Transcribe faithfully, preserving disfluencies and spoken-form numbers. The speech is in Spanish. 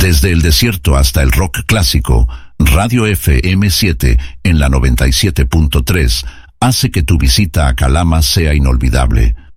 Desde el desierto hasta el rock clásico, Radio F M siete en la noventa y siete punto tres hace que tu visita a Calama sea inolvidable.